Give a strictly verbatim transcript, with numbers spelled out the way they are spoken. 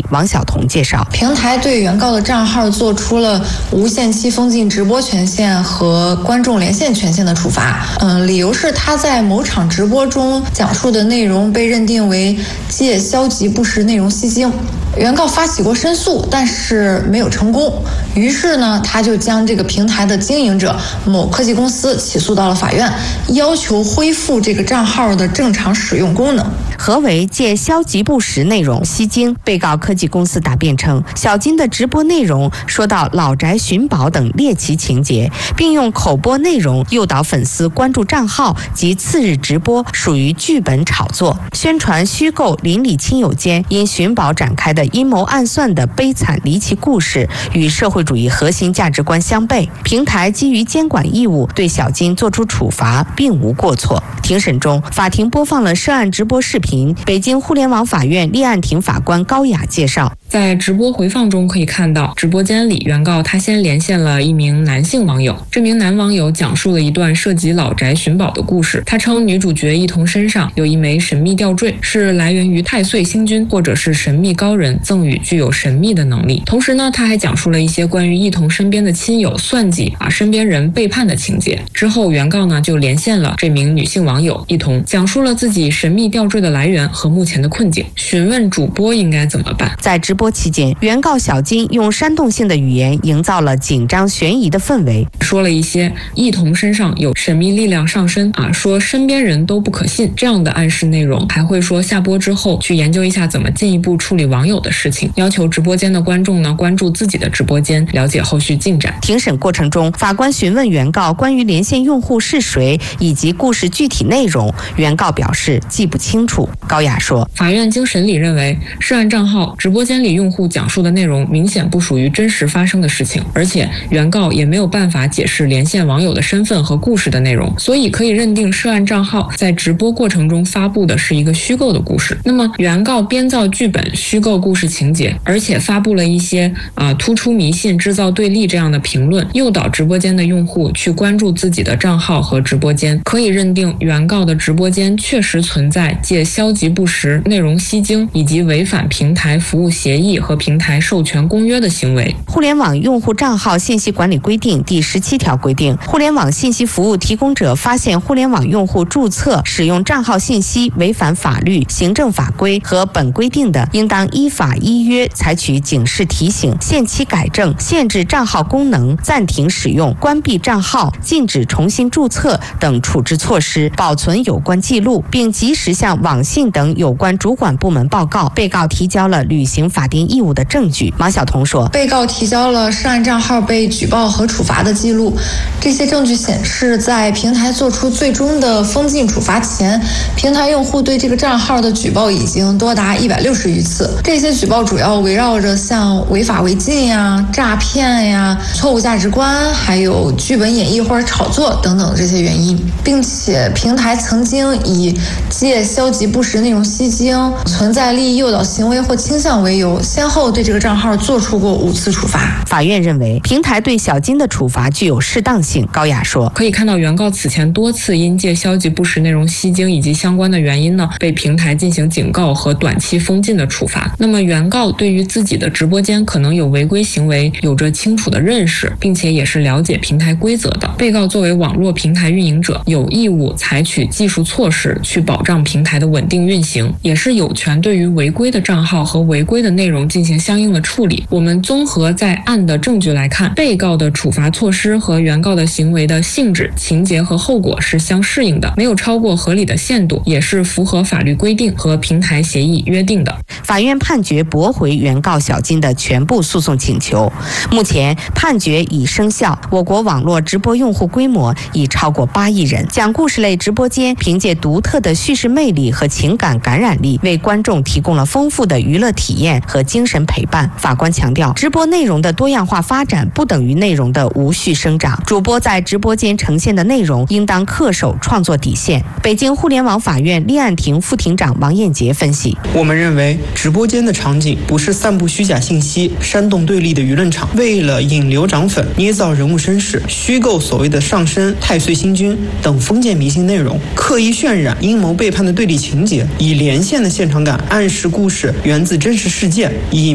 王晓彤介绍， 平台对原告的账号做出了无限期封禁直播权限和观众连线权限的处罚。嗯，理由是他在某场直播中讲述的内容被认定为借消极不实内容吸睛。原告发起过申诉，但是没有成功。于是呢，他就将这个平台的经营者某科技公司起诉到了法院，要求恢复这个账号的正常使用功能。 何为借消极不实内容吸睛？被告科技公司答辩称，小金的直播内容说到老宅寻宝等猎奇情节，并用口播内容诱导粉丝关注账号及次日直播，属于剧本炒作，宣传虚构邻里亲友间因寻宝展开的阴谋暗算的悲惨离奇故事，与社会主义核心价值观相悖。平台基于监管义务对小金作出处罚，并无过错。庭审中，法庭播放了涉案直播视频。北京互联网法院立案庭法官高雅介绍， 在直播回放中可以看到，直播间里原告他先连线了一名男性网友，这名男网友讲述了一段涉及老宅寻宝的故事。他称女主角一童身上有一枚神秘吊坠，是来源于太岁星君或者是神秘高人赠予具有神秘的能力。同时呢，他还讲述了一些关于一童身边的亲友算计啊身边人背叛的情节。之后原告呢就连线了这名女性网友一童，讲述了自己神秘吊坠的来源和目前的困境，询问主播应该怎么办。 在直播期间，原告小金用煽动性的语言营造了紧张悬疑的氛围， 说了一些一童身上有神秘力量上身啊，说身边人都不可信这样的暗示内容，还会说下播之后去研究一下怎么进一步处理网友的事情，要求直播间的观众呢关注自己的直播间，了解后续进展。 庭审过程中，法官询问原告关于连线用户是谁以及故事具体内容，原告表示记不清楚。高雅说， 法院经审理认为，涉案账号直播间里用户讲述的内容明显不属于真实发生的事情，而且原告也没有办法解释连线网友的身份和故事的内容，所以可以认定涉案账号在直播过程中发布的是一个虚构的故事。那么原告编造剧本、虚构故事情节，而且发布了一些啊、呃、突出迷信、制造对立这样的评论，诱导直播间的用户去关注自己的账号和直播间，可以认定原告的直播间确实存在借消极不实、内容吸睛以及违反平台服务协议和平台授权公约的行为。 互联网用户账号信息管理规定第十七条规定，互联网信息服务提供者发现互联网用户注册使用账号信息违反法律、行政法规和本规定的，应当依法依约采取警示提醒、限期改正、限制账号功能、暂停使用、关闭账号、禁止重新注册等处置措施，保存有关记录，并及时向网信等有关主管部门报告。被告提交了履行法定义务的证据。马晓彤说， 被告提交了涉案账号被举报和处罚的记录，这些证据显示，在平台做出最终的封禁处罚前，平台用户对这个账号的举报已经多达一百六十余次。这些举报主要围绕着像违法违禁呀、诈骗呀、错误价值观，还有剧本演绎或者炒作等等这些原因，并且平台曾经以借消极不实内容吸睛、存在利益诱导行为或倾向为由，先后对这个账号做出过五次处罚。 法院认为，平台对小金的处罚具有适当性。高雅说， 可以看到原告此前多次因借消极不实内容吸睛以及相关的原因呢，被平台进行警告和短期封禁的处罚。那么原告对于自己的直播间可能有违规行为有着清楚的认识，并且也是了解平台规则的。被告作为网络平台运营者，有义务采取技术措施去保障平台的稳定运行，也是有权对于违规的账号和违规的内容进行相应的处理。我们综合在案的证据来看，被告的处罚措施和原告的行为的性质、情节和后果是相适应的，没有超过合理的限度，也是符合法律规定和平台协议约定的。 法院判决驳回原告小金的全部诉讼请求。目前判决已生效，我国网络直播用户规模已超过八亿人。讲故事类直播间凭借独特的叙事魅力和情感感染力，为观众提供了丰富的娱乐体验和精神陪伴。法官强调，直播内容的多样化发展不等于内容的无序生长，主播在直播间呈现的内容应当恪守创作底线。北京互联网法院立案庭副庭长王艳杰分析， 我们认为直播间的场景不是散布虚假信息、煽动对立的舆论场，为了引流涨粉、捏造人物身世、虚构所谓的上身、太岁星君等封建迷信内容，刻意渲染阴谋背叛的对立情节，以连线的现场感暗示故事源自真实事件，以